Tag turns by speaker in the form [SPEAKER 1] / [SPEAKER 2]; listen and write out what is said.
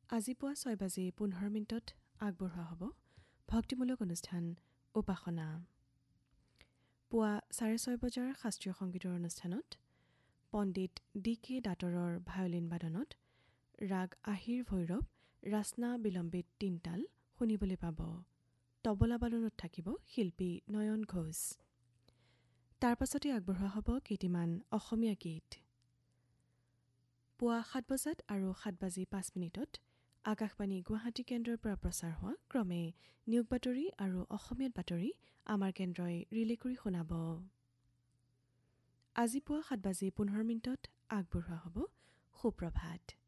[SPEAKER 1] আজি পুৱা 6:15 আগবঢ়োৱা হ'ব ভক্তিমূলক অনুষ্ঠান উপাসনা। পুৱা 6:30 বজাৰ শাস্ত্ৰীয় সংগীতৰ অনুষ্ঠানত পণ্ডিত D.K. দাতৰৰ ভায়লিন বাদনত ৰাগ আহিৰ ভৈৰৱ ৰাচনা বিলম্বিত তিনতাল শুনিবলৈ পাব। তবলা বাদনত থাকিব শিল্পী নয়ন ঘোষ। তাৰ পাছতে আগবঢ়োৱা হ'ব কেইটিমান অসমীয়া গীত। পুৱা 7 বজাত আৰু 7:05 আকাশবাণী গুৱাহাটী কেন্দ্ৰৰ পৰা প্ৰচাৰ হোৱা ক্ৰমে নিয়োগ বাতৰি আৰু অসমীয়াত বাতৰি আমাৰ কেন্দ্ৰই ৰিলে কৰি শুনাব। আজি পুৱা 7:15 আগবঢ়োৱা হ'ব সুপ্ৰভাত।